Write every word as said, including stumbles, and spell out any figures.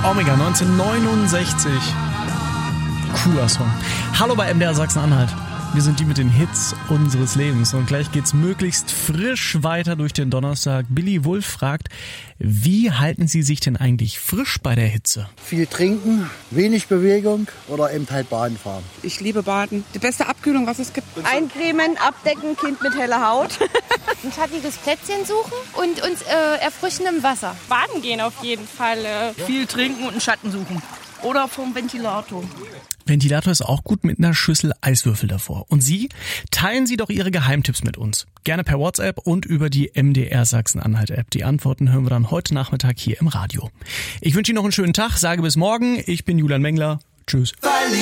Omega neunzehnhundertneunundsechzig. Cooler Song. Hallo bei M D R Sachsen-Anhalt. Wir sind die mit den Hits unseres Lebens und gleich geht's möglichst frisch weiter durch den Donnerstag. Billy Wulff fragt, wie halten Sie sich denn eigentlich frisch bei der Hitze? Viel trinken, wenig Bewegung oder eben halt Bahn fahren. Ich liebe Baden. Die beste Abkühlung, was es gibt. Eincremen, abdecken, Kind mit heller Haut. Ein schattiges Plätzchen suchen und uns äh, erfrischen im Wasser. Baden gehen auf jeden Fall. Äh. Viel trinken und einen Schatten suchen. Oder vom Ventilator. Ventilator ist auch gut mit einer Schüssel Eiswürfel davor. Und Sie? Teilen Sie doch Ihre Geheimtipps mit uns. Gerne per WhatsApp und über die M D R Sachsen-Anhalt-App. Die Antworten hören wir dann heute Nachmittag hier im Radio. Ich wünsche Ihnen noch einen schönen Tag, sage bis morgen. Ich bin Julian Mengler. Tschüss.